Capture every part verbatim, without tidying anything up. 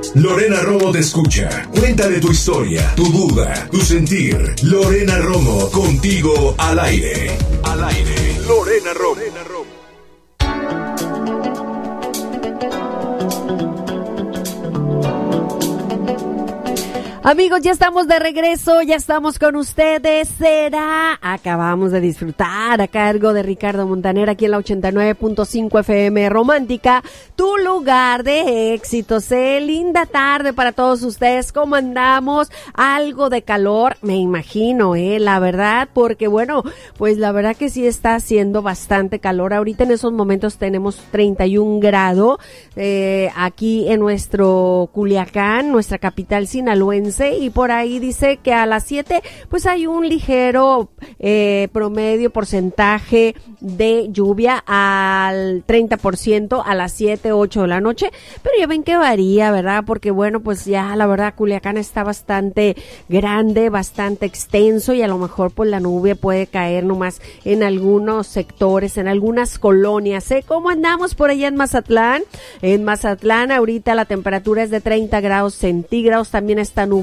dudas. Lorena Romo te escucha. Cuéntale tu historia, tu duda, tu sentir. Lorena Romo, contigo al aire. Al aire. Lorena Romo. Lorena Romo. Amigos, ya estamos de regreso, ya estamos con ustedes. Será, acabamos de disfrutar a cargo de Ricardo Montaner aquí en la ochenta y nueve punto cinco F M Romántica, tu lugar de éxitos. Eh, linda tarde para todos ustedes. ¿Cómo andamos? Algo de calor, me imagino, eh, la verdad, porque bueno, pues la verdad que sí está haciendo bastante calor. Ahorita en esos momentos tenemos treinta y un grados eh, aquí en nuestro Culiacán, nuestra capital sinaloense. Y por ahí dice que a las siete pues hay un ligero eh, promedio porcentaje de lluvia al treinta por ciento a las siete, ocho de la noche, pero ya ven que varía, ¿verdad? Porque bueno, pues ya la verdad Culiacán está bastante grande, bastante extenso y a lo mejor pues la nube puede caer nomás en algunos sectores, en algunas colonias, ¿eh? ¿Cómo andamos por allá en Mazatlán? En Mazatlán ahorita la temperatura es de treinta grados centígrados, también está nubladito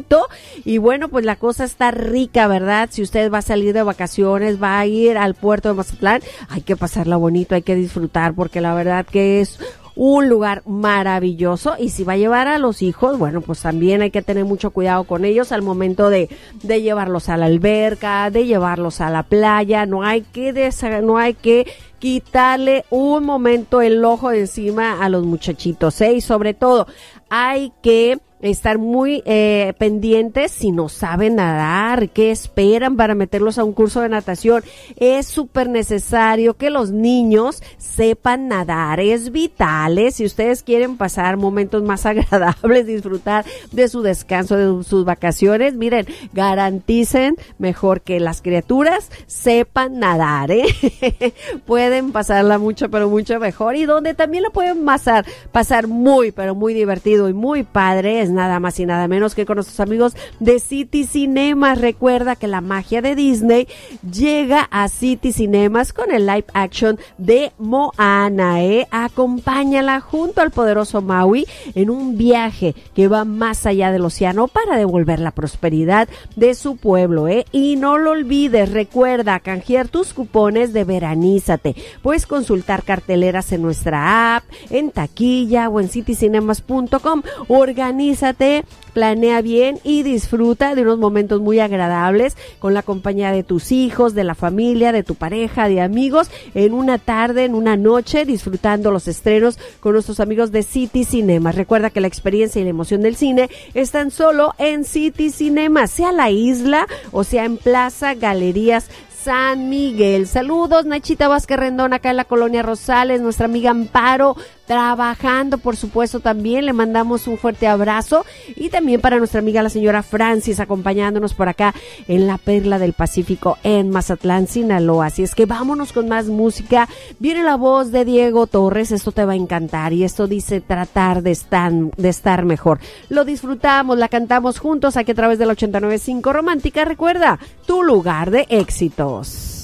y bueno, pues la cosa está rica, ¿verdad? Si usted va a salir de vacaciones, va a ir al puerto de Mazatlán, hay que pasarla bonito, hay que disfrutar porque la verdad que es un lugar maravilloso. Y si va a llevar a los hijos, bueno, pues también hay que tener mucho cuidado con ellos al momento de, de llevarlos a la alberca, de llevarlos a la playa. No hay que desa- no hay que quitarle un momento el ojo de encima a los muchachitos, ¿eh? Y sobre todo, hay que estar muy eh, pendientes si no saben nadar, qué esperan para meterlos a un curso de natación. Es súper necesario que los niños sepan nadar, es vital, ¿eh? Si ustedes quieren pasar momentos más agradables, disfrutar de su descanso, de sus vacaciones, miren, garanticen mejor que las criaturas sepan nadar, ¿eh? Pueden pasarla mucho, pero mucho mejor, y donde también la pueden pasar, pasar muy, pero muy divertido y muy padre, es nada más y nada menos que con nuestros amigos de City Cinemas. Recuerda que la magia de Disney llega a City Cinemas con el live action de Moana, ¿eh? Acompáñala junto al poderoso Maui en un viaje que va más allá del océano para devolver la prosperidad de su pueblo, ¿eh? Y no lo olvides, recuerda canjear tus cupones de Veranízate. Puedes consultar carteleras en nuestra app, en taquilla o en city cinemas punto com. Organiza planea bien y disfruta de unos momentos muy agradables con la compañía de tus hijos, de la familia, de tu pareja, de amigos, en una tarde, en una noche, disfrutando los estrenos con nuestros amigos de City Cinemas. Recuerda que la experiencia y la emoción del cine están solo en City Cinemas, sea la isla o sea en Plaza Galerías San Miguel. Saludos, Nachita Vázquez Rendón, acá en la Colonia Rosales, nuestra amiga Amparo, trabajando, por supuesto, también le mandamos un fuerte abrazo, y también para nuestra amiga la señora Francis, acompañándonos por acá en la Perla del Pacífico en Mazatlán, Sinaloa. Así es que vámonos con más música. Viene la voz de Diego Torres, esto te va a encantar, y esto dice tratar de estar, de estar mejor. Lo disfrutamos, la cantamos juntos aquí a través del ochenta y nueve punto cinco Romántica. Recuerda, tu lugar de éxitos.